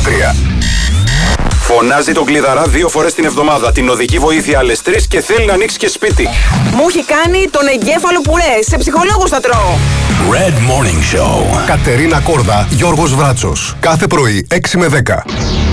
103. Φωνάζει τον κλειδαρά 2 φορές την εβδομάδα. Την οδική βοήθεια άλλες 3 και θέλει να ανοίξει και σπίτι. Μου έχει κάνει τον εγκέφαλο πουρέ. Σε ψυχολόγο θα τρώω. Red Morning Show. Κατερίνα Κόρδα, Γιώργος Βράτσος. Κάθε πρωί 6 με 10.